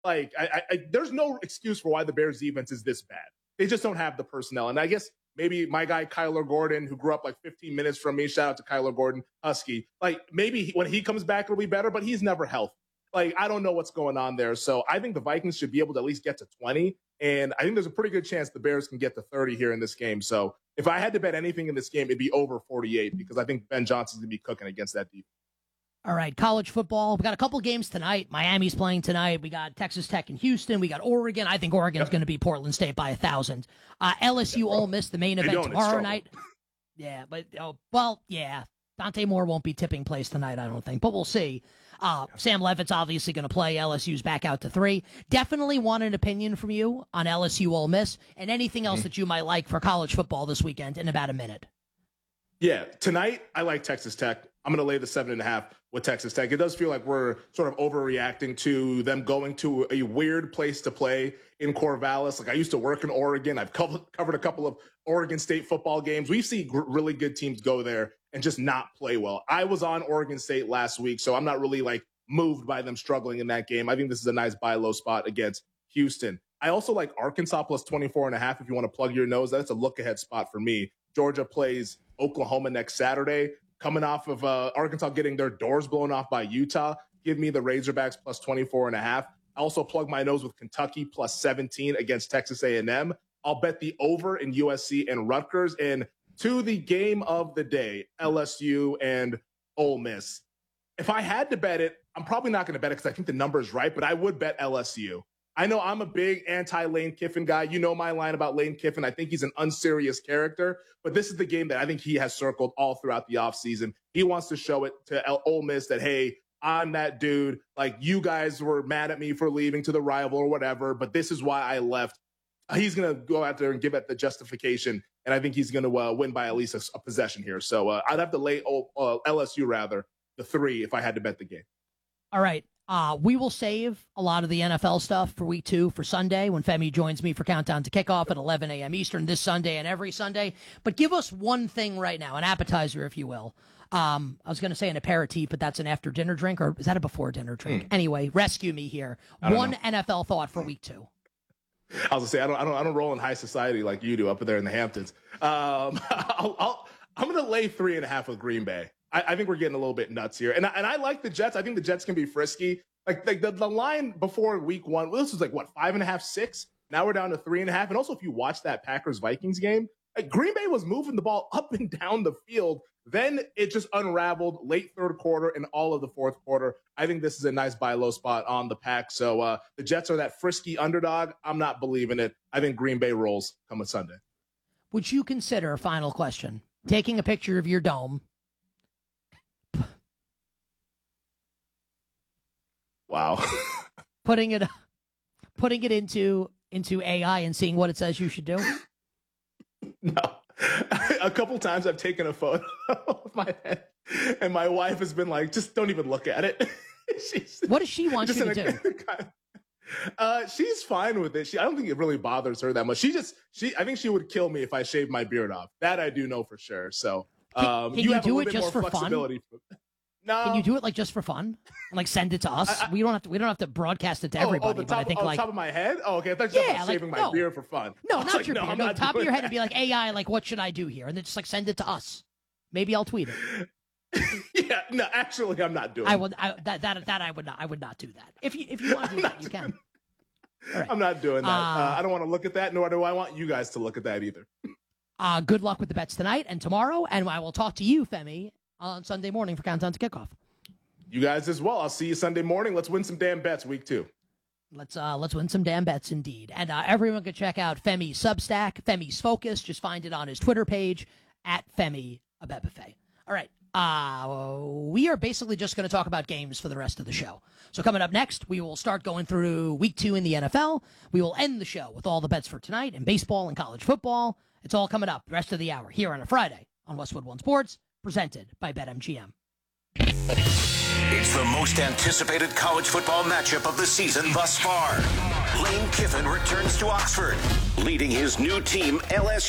Like, there's no excuse for why the Bears defense is this bad. They just don't have the personnel. And I guess maybe my guy, Kyler Gordon, who grew up like 15 minutes from me, shout out to Kyler Gordon, Husky, like maybe when he comes back, it'll be better, but he's never healthy. Like, I don't know what's going on there. So I think the Vikings should be able to at least get to 20. And I think there's a pretty good chance the Bears can get to 30 here in this game. So if I had to bet anything in this game, it'd be over 48 because I think Ben Johnson's going to be cooking against that defense. All right, college football. We got a couple games tonight. Miami's playing tonight. We got Texas Tech and Houston. We got Oregon. I think Oregon's going to beat Portland State by 1,000. LSU Ole Miss, the main event tomorrow night. Yeah, but, Dante Moore won't be tipping place tonight, I don't think, but we'll see. Sam Levitt's obviously going to play. LSU's back out to 3. Definitely want an opinion from you on LSU Ole Miss and anything else that you might like for college football this weekend in about a minute. Yeah, tonight I like Texas Tech. I'm going to lay the 7.5 with Texas Tech. It does feel like we're sort of overreacting to them going to a weird place to play in Corvallis. Like, I used to work in Oregon. I've covered a couple of Oregon State football games. We see really good teams go there and just not play well. I was on Oregon State last week, so I'm not really like moved by them struggling in that game. I think this is a nice buy low spot against Houston. I also like Arkansas plus 24.5 if you want to plug your nose. That's a look ahead spot for me. Georgia plays Oklahoma next Saturday. Coming off of Arkansas getting their doors blown off by Utah, give me the Razorbacks plus 24.5. I also plug my nose with Kentucky plus 17 against Texas A&M. I'll bet the over in USC and Rutgers. And to the game of the day, LSU and Ole Miss. If I had to bet it, I'm probably not going to bet it because I think the number is right, but I would bet LSU. I know I'm a big anti-Lane Kiffin guy. You know my line about Lane Kiffin. I think he's an unserious character, but this is the game that I think he has circled all throughout the offseason. He wants to show it to Ole Miss that, hey, I'm that dude. Like, you guys were mad at me for leaving to the rival or whatever, but this is why I left. He's going to go out there and give it the justification, and I think he's going to win by at least a possession here. So I'd have to lay LSU, the 3 if I had to bet the game. All right. We will save a lot of the NFL stuff for week 2 for Sunday when Femi joins me for Countdown to Kickoff at 11 a.m. Eastern this Sunday and every Sunday. But give us one thing right now, an appetizer, if you will. I was going to say an aperitif, but that's an after-dinner drink, or is that a before-dinner drink? Anyway, rescue me here. One NFL thought for week 2. I was going to say, I don't roll in high society like you do up there in the Hamptons. I'm going to lay 3.5 with Green Bay. I think we're getting a little bit nuts here. And I like the Jets. I think the Jets can be frisky. Like the line before week 1, this was like, 5.5, 6? Now we're down to 3.5. And also, if you watch that Packers-Vikings game, like, Green Bay was moving the ball up and down the field. Then it just unraveled late third quarter and all of the fourth quarter. I think this is a nice buy low spot on the Pack. So the Jets are that frisky underdog. I'm not believing it. I think Green Bay rolls coming Sunday. Would you consider, final question, taking a picture of your dome? Wow. putting it into AI and seeing what it says you should do? No. A couple times I've taken a photo of my head, and my wife has been like, just don't even look at it. What does she want you to do? She's fine with it. I don't think it really bothers her that much. I think she would kill me if I shaved my beard off. That I do know for sure. So can you do it just for fun? No. Can you do it like just for fun? And like send it to us? We don't have to broadcast it to everybody. But I think like top of my head? Oh, okay. I thought you were shaving my beard for fun. No, not your beard. No, top of your head and be like, AI, like, what should I do here? And then just like send it to us. Maybe I'll tweet it. Yeah, no, actually, I'm not doing it. I would not do that. If you want to do that, you can. Right. I'm not doing that. I don't want to look at that, nor do I want you guys to look at that either. Good luck with the bets tonight and tomorrow, and I will talk to you, Femi, on Sunday morning for Countdown to Kickoff. You guys as well. I'll see you Sunday morning. Let's win some damn bets week 2. Let's win some damn bets indeed. And everyone can check out Femi's Substack, Femi's Focus. Just find it on his Twitter page at Femi Abebefe. All right. We are basically just going to talk about games for the rest of the show. So coming up next, we will start going through week 2 in the NFL. We will end the show with all the bets for tonight in baseball and college football. It's all coming up the rest of the hour here on a Friday on Westwood One Sports, presented by BetMGM. It's the most anticipated college football matchup of the season thus far. Lane Kiffin returns to Oxford, leading his new team, LSU.